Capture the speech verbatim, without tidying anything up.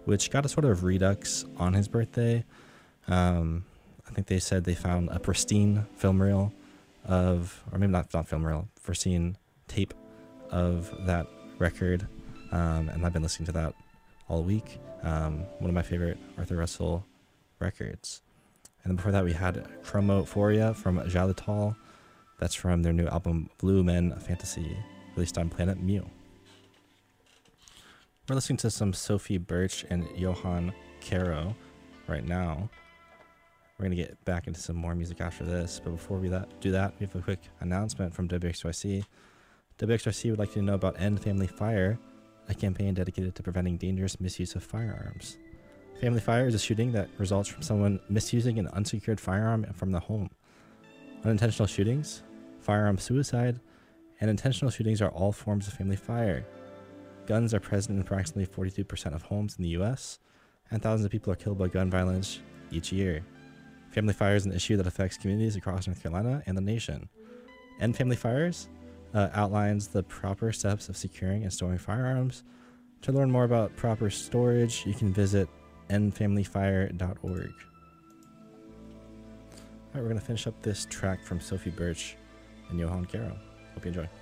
which got a sort of redux on his birthday. Um, I think they said they found a pristine film reel of, or maybe not, not film reel, pristine tape of that record. Um, and I've been listening to that all week. Um, one of my favorite Arthur Russell records. And then before that, we had Chromophoria from Xylitol. That's from their new album, Blue Men Fantasy, released on Planet Mew. We're listening to some Sophie Birch and Johan Caro right now. We're going to get back into some more music after this, but before we that, do that, we have a quick announcement from W X Y C. W X Y C would like you to know about End Family Fire, a campaign dedicated to preventing dangerous misuse of firearms. Family fire is a shooting that results from someone misusing an unsecured firearm from the home. Unintentional shootings, firearm suicide, and intentional shootings are all forms of family fire. Guns are present in approximately forty-two percent of homes in the U S, and thousands of people are killed by gun violence each year. Family fire is an issue that affects communities across North Carolina and the nation. End Family Fires uh, outlines the proper steps of securing and storing firearms. To learn more about proper storage, you can visit end family fire dot org. Alright, we're going to finish up this track from Sophie Birch and Johan Caro. Hope you enjoy.